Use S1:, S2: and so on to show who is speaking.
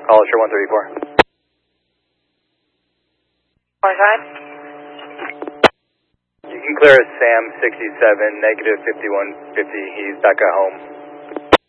S1: Hollister 134.
S2: Morningside.
S1: You can clear a Sam 67, negative 5150. He's back at home.